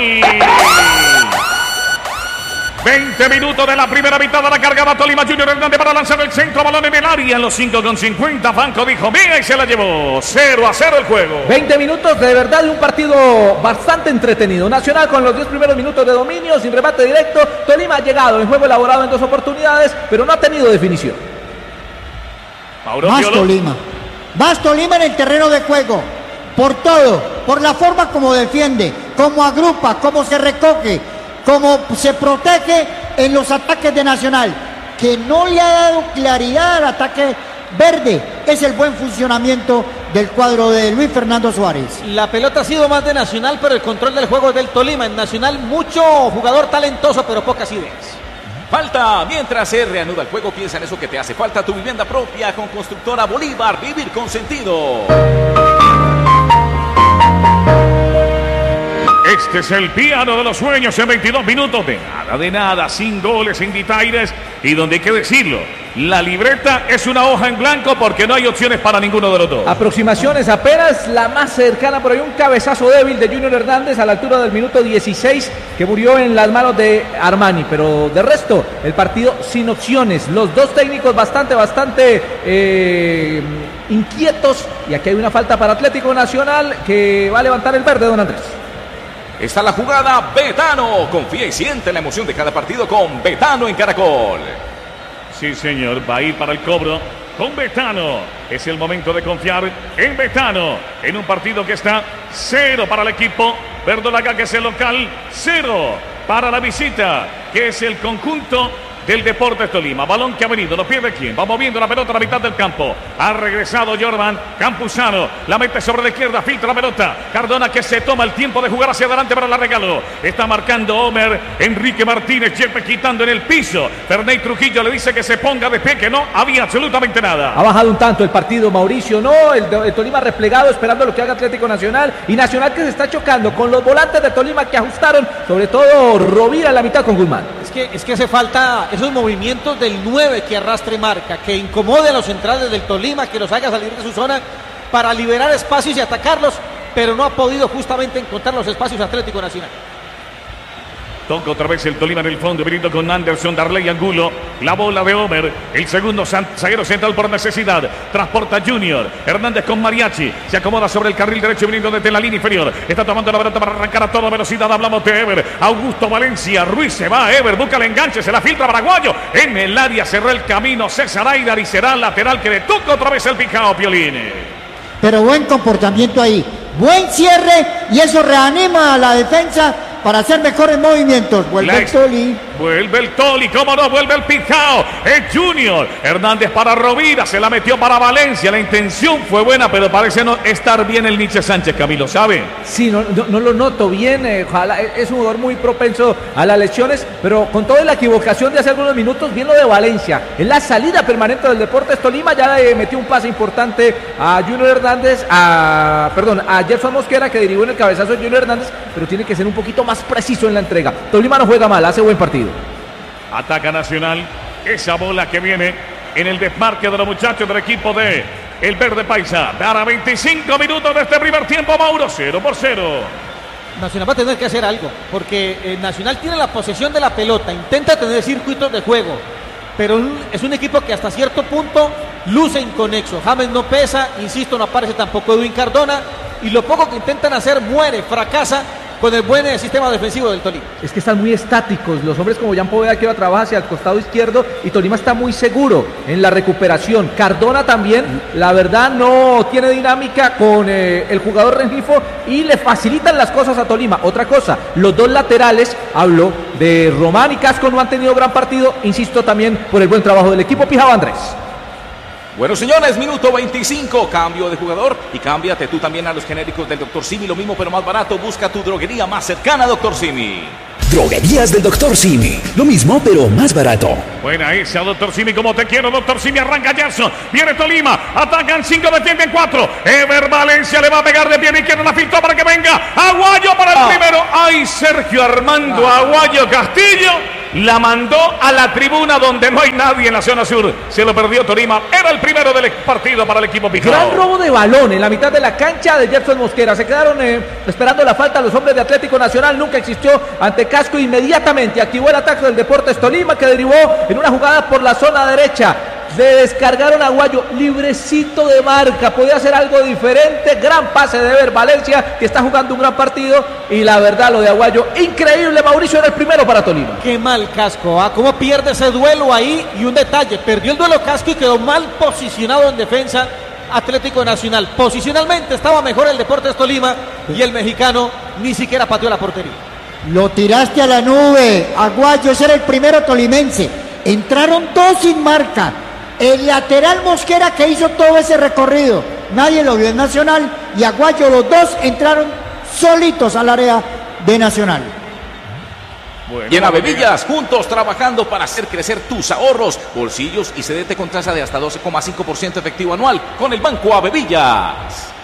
veinte minutos de la primera mitad de la cargada Tolima. Junior Hernández para lanzar el centro, balón en el área en los cinco con cincuenta. Banco dijo mía y se la llevó. cero a cero el juego. veinte minutos de verdad de un partido bastante entretenido. Nacional con los diez primeros minutos de dominio, sin remate directo. Tolima ha llegado en juego elaborado en dos oportunidades, pero no ha tenido definición. Mauro Más Piolo. Tolima. Más Tolima en el terreno de juego. Por todo, por la forma como defiende, como agrupa, como se recoge, como se protege en los ataques de Nacional, que no le ha dado claridad al ataque verde. Es el buen funcionamiento del cuadro de Luis Fernando Suárez. La pelota ha sido más de Nacional, pero el control del juego es del Tolima. En Nacional mucho jugador talentoso, pero pocas ideas. Falta, mientras se reanuda el juego, piensa en eso que te hace falta, tu vivienda propia con Constructora Bolívar, vivir con sentido. Este es el piano de los sueños en veintidós minutos. De nada, de nada, sin goles, sin detalles. Y donde hay que decirlo, la libreta es una hoja en blanco porque no hay opciones para ninguno de los dos. Aproximaciones apenas, la más cercana, pero hay un cabezazo débil de Junior Hernández a la altura del minuto dieciséis que murió en las manos de Armani. Pero de resto, el partido sin opciones. Los dos técnicos bastante, bastante eh, inquietos. Y aquí hay una falta para Atlético Nacional que va a levantar el verde, don Andrés. Está la jugada Betano. Confía y siente la emoción de cada partido con Betano en Caracol. Sí, señor, va a ir para el cobro con Betano. Es el momento de confiar en Betano. En un partido que está cero para el equipo verdolaga, que es el local, cero para la visita, que es el conjunto del Deportes Tolima. Balón que ha venido, lo pierde quién. Va moviendo la pelota a la mitad del campo. Ha regresado Jordan Campuzano. La mete sobre la izquierda, filtra la pelota. Cardona, que se toma el tiempo de jugar hacia adelante para la regalo. Está marcando Homer. Enrique Martínez, Chepe quitando en el piso. Ferney Trujillo le dice que se ponga de pie, que no había absolutamente nada. Ha bajado un tanto el partido, Mauricio. No, el, el Tolima replegado esperando lo que haga Atlético Nacional. Y Nacional, que se está chocando con los volantes de Tolima, que ajustaron, sobre todo Rovira en la mitad con Guzmán. Es que, es que hace falta esos movimientos del nueve que arrastre marca, que incomode a los centrales del Tolima, que los haga salir de su zona para liberar espacios y atacarlos, pero no ha podido justamente encontrar los espacios Atlético Nacional. Toca otra vez el Tolima en el fondo, venido con Anderson, Darley Angulo. La bola de Homer, el segundo zaguero central por necesidad. Transporta Junior. Hernández con Mariachi. Se acomoda sobre el carril derecho, viniendo desde la línea inferior. Está tomando la pelota para arrancar a toda velocidad. Hablamos de Ever. Augusto Valencia. Ruiz se va. Ever busca el enganche. Se la filtra Paraguayo. En el área cerró el camino César Aidar y será lateral que le toca otra vez el picao, Piolín. Pero buen comportamiento ahí. Buen cierre y eso reanima a la defensa para hacer mejores movimientos. Vuelve el Toli. Vuelve el Toli, cómo no, vuelve el Picao. Es Junior. Hernández para Rovira, se la metió para Valencia. La intención fue buena, pero parece no estar bien el Nietzsche Sánchez, Camilo, ¿sabe? Sí, no, no, no lo noto bien. Eh, ojalá, es un jugador muy propenso a las lesiones, pero con toda la equivocación de hace algunos minutos, bien lo de Valencia. En la salida permanente del Deportes Tolima ya le metió un pase importante a Junior Hernández, a, perdón, a Gerson Mosquera, que derivó en el cabezazo de Junior Hernández, pero tiene que ser un poquito más más preciso en la entrega. Tolima no juega mal, hace buen partido. Ataca Nacional. Esa bola que viene en el desmarque de los muchachos del equipo de el Verde Paisa. Para veinticinco minutos de este primer tiempo, Mauro, cero por cero. Nacional va a tener que hacer algo, porque eh, Nacional tiene la posesión de la pelota, intenta tener circuitos de juego, pero es un equipo que hasta cierto punto luce inconexo. James no pesa, insisto, no aparece tampoco Edwin Cardona, y lo poco que intentan hacer muere, fracasa con el buen sistema defensivo del Tolima. Es que están muy estáticos, los hombres como Jan Poveda, que va a trabajar hacia el costado izquierdo, y Tolima está muy seguro en la recuperación. Cardona también, la verdad, no tiene dinámica con eh, el jugador Rengifo y le facilitan las cosas a Tolima. Otra cosa, los dos laterales, hablo de Román y Casco, no han tenido gran partido, insisto también por el buen trabajo del equipo. Pijao Andrés. Bueno, señores, minuto veinticinco, cambio de jugador y cámbiate tú también a los genéricos del doctor Simi, lo mismo pero más barato. Busca tu droguería más cercana, doctor Simi. Droguerías del doctor Simi, lo mismo pero más barato. Buena esa, doctor Simi, como te quiero, doctor Simi. Arranca Gerson, viene Tolima, atacan cinco, defienden cuatro. Ever Valencia le va a pegar de pie izquierda, la filtró para que venga Aguayo para el ah. primero. ¡Ay, Sergio Armando ah. Aguayo Castillo! La mandó a la tribuna donde no hay nadie en la zona sur. Se lo perdió Tolima. Era el primero del partido para el equipo Picao. Gran robo de balón en la mitad de la cancha de Gerson Mosquera. Se quedaron eh, esperando la falta los hombres de Atlético Nacional. Nunca existió ante Casco. Inmediatamente activó el ataque del Deportes Tolima, que derivó en una jugada por la zona derecha. Se descargaron a Aguayo, librecito de marca, podía hacer algo diferente. Gran pase de Ever Valencia, que está jugando un gran partido. Y la verdad, lo de Aguayo, increíble. Mauricio, era el primero para Tolima. Qué mal Casco, ¿ah? Cómo pierde ese duelo ahí. Y un detalle, perdió el duelo Casco y quedó mal posicionado en defensa Atlético Nacional. Posicionalmente estaba mejor el Deportes Tolima y el mexicano ni siquiera pateó la portería. Lo tiraste a la nube, Aguayo. Ese era el primero tolimense. Entraron dos sin marca. El lateral Mosquera, que hizo todo ese recorrido, nadie lo vio en Nacional, y Aguayo, los dos entraron solitos al área de Nacional. Bueno, y en Avevillas, juntos trabajando para hacer crecer tus ahorros, bolsillos y cedete con tasa de hasta doce coma cinco por ciento efectivo anual con el Banco Avevillas.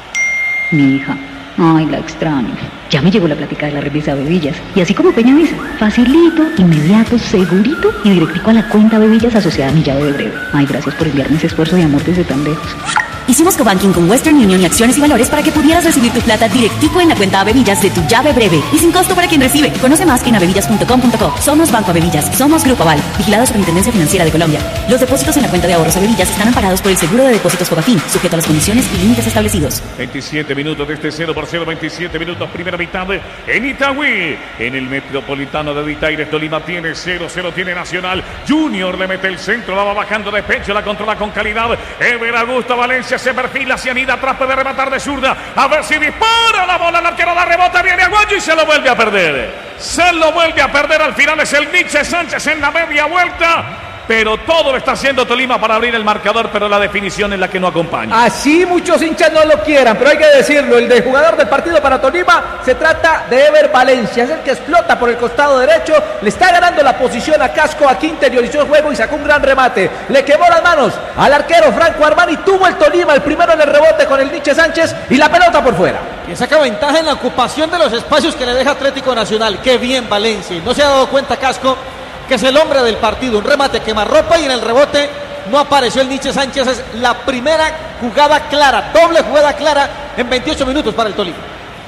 Mi hija, ay, la extraño. Ya me llegó la plática de la revista Avevillas. Y así como Peña dice, facilito, inmediato, segurito y directico a la cuenta Avevillas asociada a mi llave de breve. Ay, gracias por enviarme ese esfuerzo de amor desde tan lejos. Hicimos cobanking con Western Union y Acciones y Valores para que pudieras recibir tu plata directico en la cuenta Avevillas de tu llave breve y sin costo para quien recibe. Conoce más en avevillas punto com punto co. Somos Banco Avevillas, somos Grupo Aval, vigilado Superintendencia Financiera de Colombia. Los depósitos en la cuenta de ahorros Avevillas están amparados por el Seguro de Depósitos Cobafin, sujeto a las condiciones y límites establecidos. veintisiete minutos de este cero por cero, veintisiete minutos, primera mitad en Itagüí. En el Metropolitano de Vitaires, Tolima tiene cero cero, tiene Nacional. Junior le mete el centro, la va bajando de pecho, la controla con calidad. Ever Augusto Valencia se perfila hacia Anida, atrás puede rematar de zurda. A ver si dispara la bola, el arquero la rebota, viene Aguayo y se lo vuelve a perder. Se lo vuelve a perder, al final es el Nietzsche Sánchez en la media vuelta. Pero todo lo está haciendo Tolima para abrir el marcador, pero la definición es la que no acompaña. Así muchos hinchas no lo quieran, pero hay que decirlo, el de jugador del partido para Tolima se trata de Ever Valencia, es el que explota por el costado derecho, le está ganando la posición a Casco, aquí interiorizó el juego y sacó un gran remate, le quemó las manos al arquero Franco Armani, tuvo el Tolima el primero en el rebote con el Nietzsche Sánchez y la pelota por fuera. Y saca ventaja en la ocupación de los espacios que le deja Atlético Nacional. Qué bien Valencia, no se ha dado cuenta Casco que es el hombre del partido, un remate quemarropa y en el rebote no apareció el Nietzsche Sánchez. Es la primera jugada clara, doble jugada clara en veintiocho minutos para el Tolima.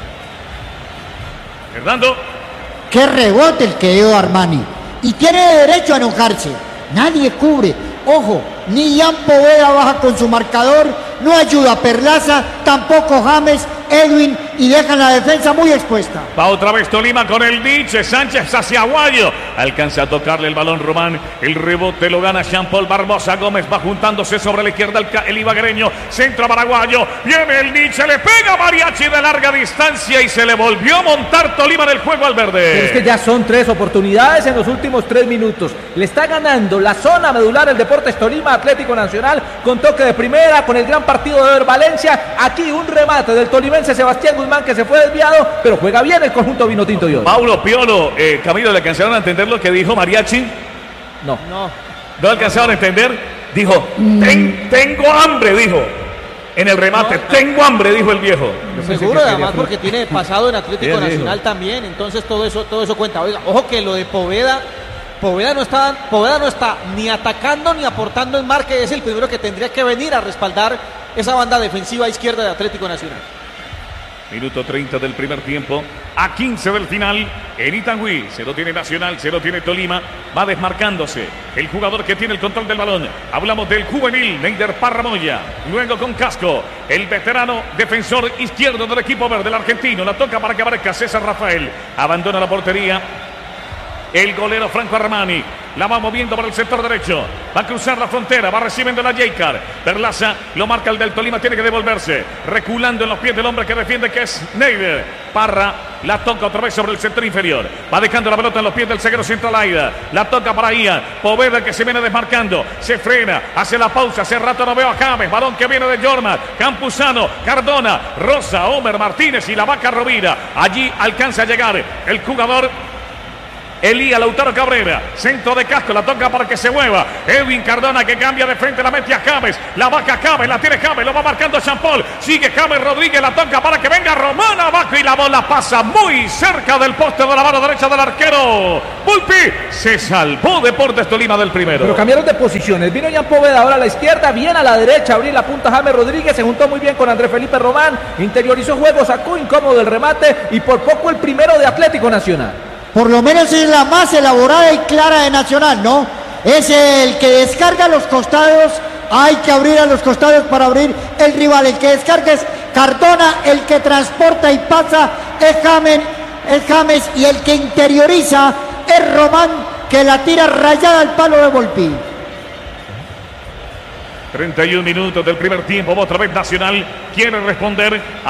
Fernando. Qué rebote el que dio Armani. Y tiene derecho a enojarse. Nadie cubre. Ojo, ni Ian Poveda baja con su marcador, no ayuda a Perlaza, tampoco James, Edwin, y dejan la defensa muy expuesta. Va otra vez Tolima con el Nietzsche Sánchez hacia Aguayo. Alcanza a tocarle el balón Román. El rebote lo gana Jean-Paul Barbosa. Gómez va juntándose sobre la izquierda el, el ibaguereño. Centro para Aguayo. Viene el Nietzsche, le pega Mariachi de larga distancia y se le volvió a montar Tolima en el juego al verde. Pero es que ya son tres oportunidades en los últimos tres minutos. Le está ganando la zona medular el Deportes Tolima, Atlético Nacional, con toque de primera, con el gran partido de Ever Valencia. Aquí un remate del tolimense Sebastián Guzmán que se fue desviado, pero juega bien el conjunto vinotinto de hoy. Paulo Piolo, eh, Camilo, ¿le alcanzaron a entender lo que dijo Mariachi? No. No. ¿No alcanzaron a entender? Dijo, Ten, tengo hambre, dijo. En el remate, no, no. tengo hambre, dijo el viejo. Seguro, además porque tiene pasado en Atlético sí, Nacional dijo. También, entonces todo eso, todo eso cuenta. Oiga, ojo que lo de Poveda, Poveda no está, Poveda no está ni atacando ni aportando en marca, es el primero que tendría que venir a respaldar esa banda defensiva izquierda de Atlético Nacional. Minuto treinta del primer tiempo, a quince del final, en Itagüí. Se lo tiene Nacional, se lo tiene Tolima. Va desmarcándose el jugador que tiene el control del balón. Hablamos del juvenil, Neider Parramoya. Luego con Casco, el veterano defensor izquierdo del equipo verde, el argentino. La toca para que aparezca César Rafael. Abandona la portería el golero Franco Armani. La va moviendo por el sector derecho. Va a cruzar la frontera. Va recibiendo la Jaycar. Perlaza lo marca el del Tolima. Tiene que devolverse. Reculando en los pies del hombre que defiende, que es Neider. Parra la toca otra vez sobre el sector inferior. Va dejando la pelota en los pies del zaguero central Aida. La toca para Ian. Poveda que se viene desmarcando. Se frena. Hace la pausa. Hace rato no veo a James. Balón que viene de Jorma. Campuzano. Cardona. Rosa. Homer Martínez y la vaca Rovira. Allí alcanza a llegar el jugador Elías Lautaro Cabrera, centro de Casco, la toca para que se mueva. Edwin Cardona que cambia de frente, la mete a James, la vaca James, la tiene James, lo va marcando Jean-Paul, sigue James Rodríguez, la toca para que venga Román abajo y la bola pasa muy cerca del poste de la mano derecha del arquero. Volpi se salvó Deportes Tolima del primero. Pero cambiaron de posiciones, vino Ian Poveda ahora a la izquierda, bien a la derecha, abrir la punta James Rodríguez, se juntó muy bien con Andrés Felipe Román, interiorizó juego, sacó incómodo el remate y por poco el primero de Atlético Nacional. Por lo menos es la más elaborada y clara de Nacional, ¿no? Es el que descarga los costados, hay que abrir a los costados para abrir el rival. El que descarga es Cardona, el que transporta y pasa es James, es James y el que interioriza es Román, que la tira rayada al palo de Volpi. treinta y un minutos del primer tiempo, otra vez Nacional quiere responder.